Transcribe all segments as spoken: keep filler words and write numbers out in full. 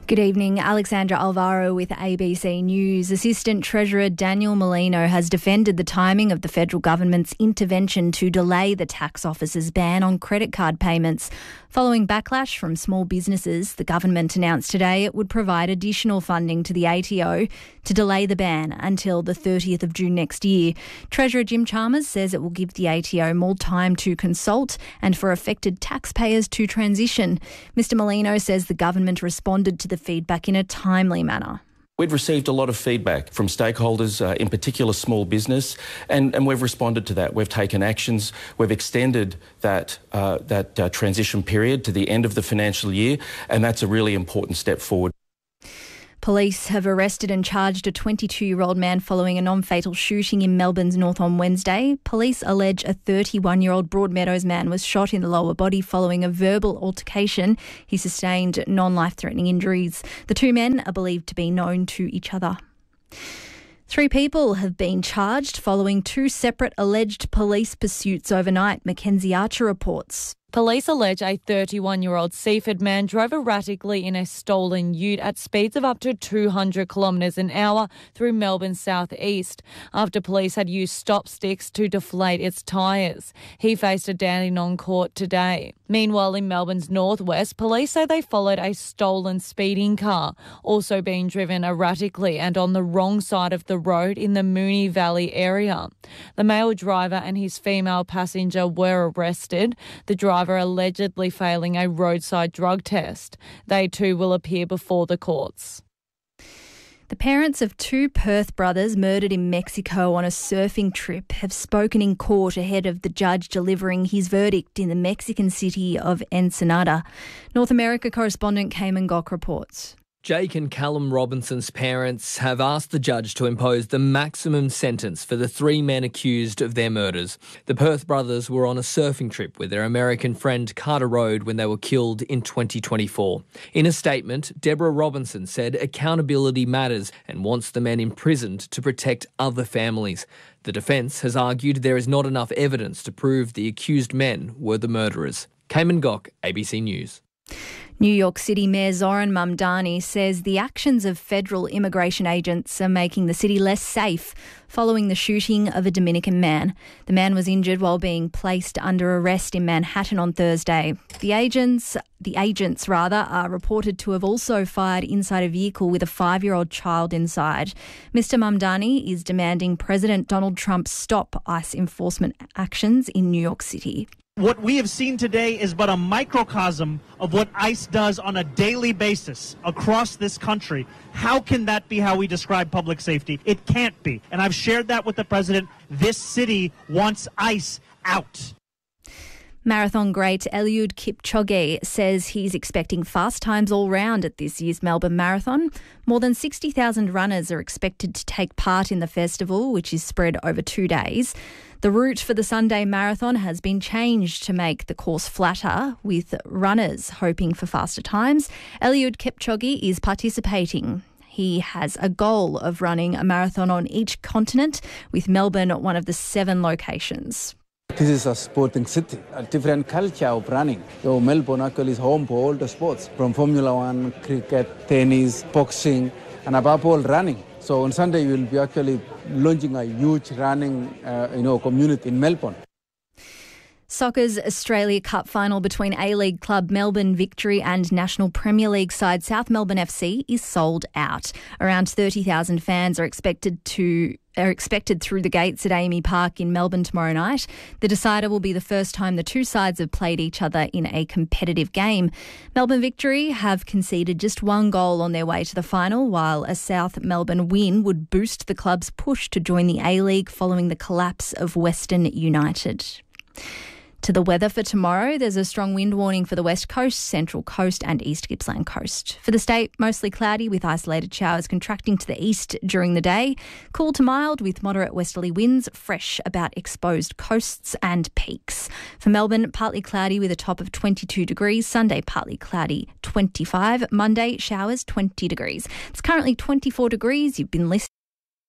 Good evening. Alexandra Alvaro with A B C News. Assistant Treasurer Daniel Molino has defended the timing of the federal government's intervention to delay the tax office's ban on credit card payments. Following backlash from small businesses, the government announced today it would provide additional funding to the A T O to delay the ban until the thirtieth of June next year. Treasurer Jim Chalmers says it will give the A T O more time to consult and for affected taxpayers to transition. Mister Molino says the government responded to the feedback in a timely manner. We've received a lot of feedback from stakeholders, uh, in particular small business, and, and we've responded to that. We've taken actions. We've extended that, uh, that uh, transition period to the end of the financial year, and that's a really important step forward. Police have arrested and charged a twenty-two-year-old man following a non-fatal shooting in Melbourne's north on Wednesday. Police allege a thirty-one-year-old Broadmeadows man was shot in the lower body following a verbal altercation. He sustained non-life-threatening injuries. The two men are believed to be known to each other. Three people have been charged following two separate alleged police pursuits overnight, Mackenzie Archer reports. Police allege a thirty-one-year-old Seaford man drove erratically in a stolen ute at speeds of up to two hundred kilometres an hour through Melbourne's southeast after police had used stop sticks to deflate its tyres. He faced a Dandenong court today. Meanwhile, in Melbourne's northwest, police say they followed a stolen speeding car, also being driven erratically and on the wrong side of the road in the Moonee Valley area. The male driver and his female passenger were arrested. The driver allegedly failing a roadside drug test. They too will appear before the courts. The parents of two Perth brothers murdered in Mexico on a surfing trip have spoken in court ahead of the judge delivering his verdict in the Mexican city of Ensenada. North America correspondent Cayman Gok reports. Jake and Callum Robinson's parents have asked the judge to impose the maximum sentence for the three men accused of their murders. The Perth brothers were on a surfing trip with their American friend Carter Road when they were killed in twenty twenty-four. In a statement, Deborah Robinson said accountability matters and wants the men imprisoned to protect other families. The defence has argued there is not enough evidence to prove the accused men were the murderers. Cayman Gok, A B C News. New York City Mayor Zoran Mamdani says the actions of federal immigration agents are making the city less safe following the shooting of a Dominican man. The man was injured while being placed under arrest in Manhattan on Thursday. The agents, the agents rather, are reported to have also fired inside a vehicle with a five-year-old child inside. Mister Mamdani is demanding President Donald Trump stop ICE enforcement actions in New York City. What we have seen today is but a microcosm of what ICE does on a daily basis across this country. How can that be how we describe public safety? It can't be. And I've shared that with the president. This city wants ICE out. Marathon great Eliud Kipchoge says he's expecting fast times all round at this year's Melbourne Marathon. More than sixty thousand runners are expected to take part in the festival, which is spread over two days. The route for the Sunday Marathon has been changed to make the course flatter, with runners hoping for faster times. Eliud Kipchoge is participating. He has a goal of running a marathon on each continent, with Melbourne one of the seven locations. This is a sporting city, a different culture of running. So Melbourne actually is home for all the sports, from Formula One, cricket, tennis, boxing, and above all running. So on Sunday we will be actually launching a huge running uh, you know, community in Melbourne. Soccer's Australia Cup final between A-League club Melbourne Victory and National Premier League side South Melbourne F C is sold out. Around thirty thousand fans are expected to are expected through the gates at A A M I Park in Melbourne tomorrow night. The decider will be the first time the two sides have played each other in a competitive game. Melbourne Victory have conceded just one goal on their way to the final, while a South Melbourne win would boost the club's push to join the A-League following the collapse of Western United. To the weather for tomorrow, there's a strong wind warning for the West Coast, Central Coast and East Gippsland Coast. For the state, mostly cloudy with isolated showers contracting to the east during the day. Cool to mild with moderate westerly winds, fresh about exposed coasts and peaks. For Melbourne, partly cloudy with a top of twenty-two degrees. Sunday, partly cloudy, twenty-five. Monday, showers, twenty degrees. It's currently twenty-four degrees. You've been listening.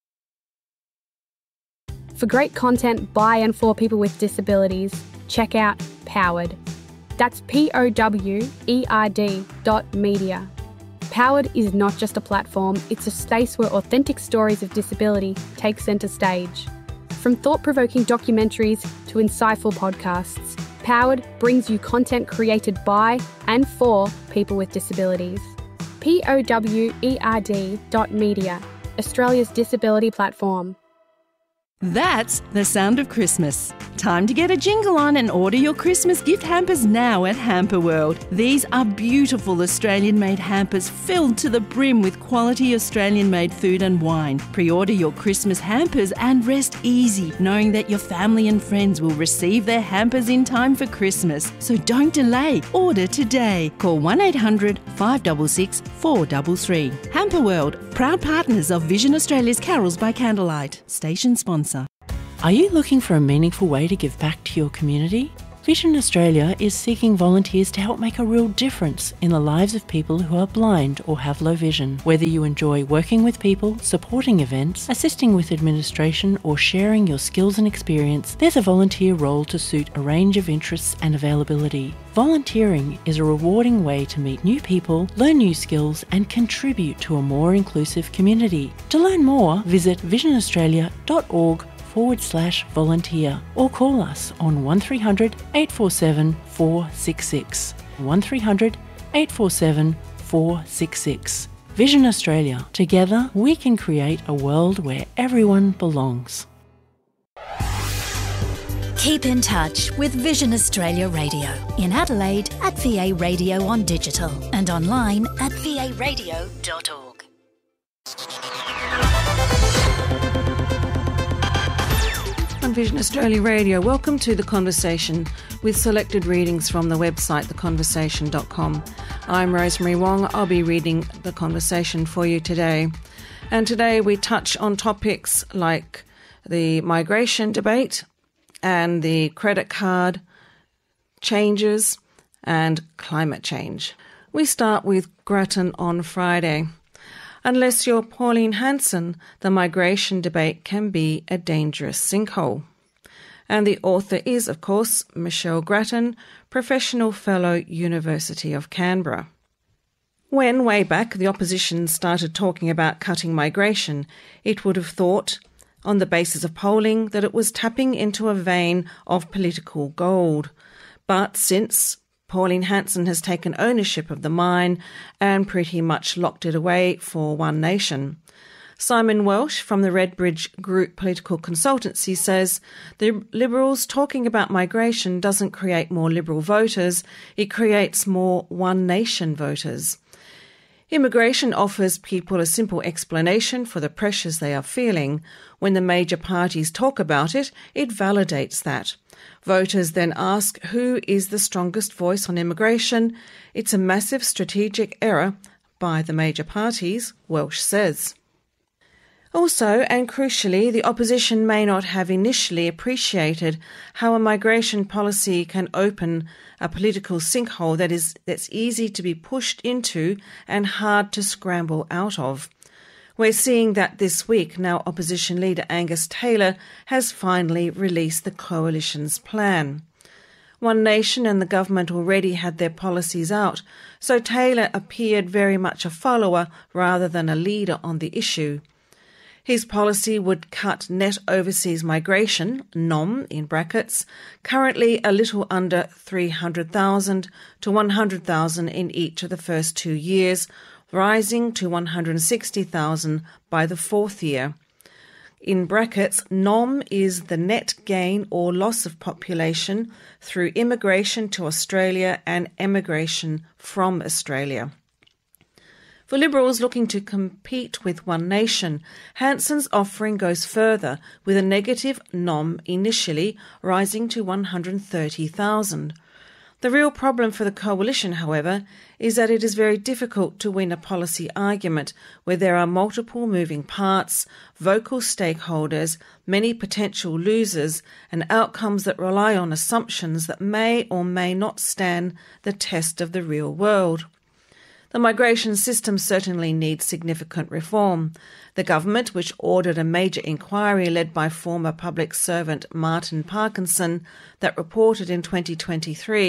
For great content by and for people with disabilities, check out Powered. That's P O W E R D dot media. Powered is not just a platform, it's a space where authentic stories of disability take centre stage. From thought-provoking documentaries to insightful podcasts, Powered brings you content created by and for people with disabilities. P O W E R D dot media, Australia's disability platform. That's the sound of Christmas. Time to get a jingle on and order your Christmas gift hampers now at Hamper World. These are beautiful Australian-made hampers filled to the brim with quality Australian-made food and wine. Pre-order your Christmas hampers and rest easy, knowing that your family and friends will receive their hampers in time for Christmas. So don't delay. Order today. Call one eight hundred five six six four three three. Hamper World, proud partners of Vision Australia's Carols by Candlelight. Station sponsor. Are you looking for a meaningful way to give back to your community? Vision Australia is seeking volunteers to help make a real difference in the lives of people who are blind or have low vision. Whether you enjoy working with people, supporting events, assisting with administration, or sharing your skills and experience, there's a volunteer role to suit a range of interests and availability. Volunteering is a rewarding way to meet new people, learn new skills, and contribute to a more inclusive community. To learn more, visit visionaustralia.org forward slash volunteer or call us on one three hundred eight four seven four six six. one three hundred eight four seven four six six. Vision Australia. Together we can create a world where everyone belongs. Keep in touch with Vision Australia Radio in Adelaide at V A Radio on digital and online at v a radio dot org. On Vision Australia Radio, welcome to The Conversation with selected readings from the website the conversation dot com. I'm Rosemary Wong. I'll be reading The Conversation for you today. And today we touch on topics like the migration debate and the credit card changes and climate change. We start with Grattan on Friday. Unless you're Pauline Hanson, the migration debate can be a dangerous sinkhole. And the author is, of course, Michelle Grattan, Professional Fellow, University of Canberra. When, way back, the opposition started talking about cutting migration, it would have thought, on the basis of polling, that it was tapping into a vein of political gold. But since Pauline Hanson has taken ownership of the mine and pretty much locked it away for One Nation. Simon Welsh from the Redbridge Group Political Consultancy says the Liberals talking about migration doesn't create more Liberal voters, it creates more One Nation voters. Immigration offers people a simple explanation for the pressures they are feeling. When the major parties talk about it, it validates that. Voters then ask who is the strongest voice on immigration. It's a massive strategic error by the major parties, Welsh says. Also, and crucially, the opposition may not have initially appreciated how a migration policy can open a political sinkhole that is that's easy to be pushed into and hard to scramble out of. We're seeing that this week now. Opposition leader Angus Taylor has finally released the coalition's plan. One Nation and the government already had their policies out, so Taylor appeared very much a follower rather than a leader on the issue. His policy would cut net overseas migration, N O M in brackets, currently a little under three hundred thousand to one hundred thousand in each of the first two years, rising to one hundred sixty thousand by the fourth year. In brackets, N O M is the net gain or loss of population through immigration to Australia and emigration from Australia. For Liberals looking to compete with One Nation, Hanson's offering goes further, with a negative N O M initially rising to one hundred thirty thousand. The real problem for the coalition, however, is that it is very difficult to win a policy argument where there are multiple moving parts, vocal stakeholders, many potential losers, and outcomes that rely on assumptions that may or may not stand the test of the real world. The migration system certainly needs significant reform. The government, which ordered a major inquiry led by former public servant Martin Parkinson that reported in twenty twenty-three,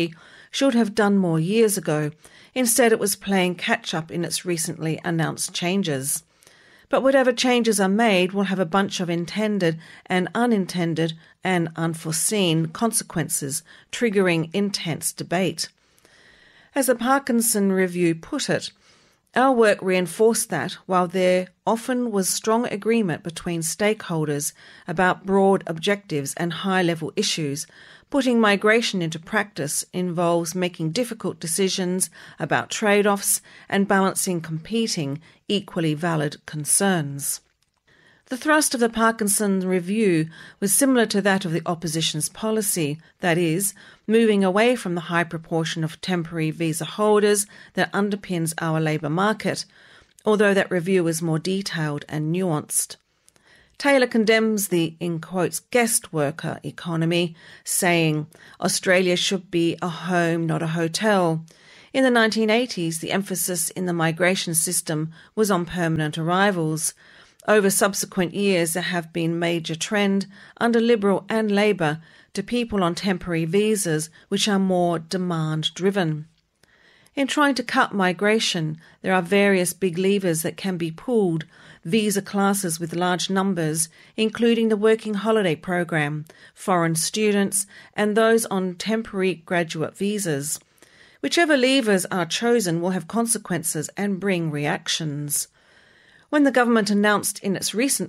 should have done more years ago. Instead, it was playing catch-up in its recently announced changes. But whatever changes are made will have a bunch of intended and unintended and unforeseen consequences, triggering intense debate. As the Parkinson Review put it, our work reinforced that while there often was strong agreement between stakeholders about broad objectives and high-level issues, putting migration into practice involves making difficult decisions about trade-offs and balancing competing, equally valid concerns. The thrust of the Parkinson Review was similar to that of the opposition's policy, that is, moving away from the high proportion of temporary visa holders that underpins our labour market, although that review was more detailed and nuanced. Taylor condemns the, in quotes, guest worker economy, saying, Australia should be a home, not a hotel. In the nineteen eighties, the emphasis in the migration system was on permanent arrivals. Over subsequent years, there have been major trend, under Liberal and Labor, to people on temporary visas, which are more demand-driven. In trying to cut migration, there are various big levers that can be pulled, visa classes with large numbers, including the Working Holiday Program, foreign students, and those on temporary graduate visas. Whichever levers are chosen will have consequences and bring reactions. When the government announced in its recent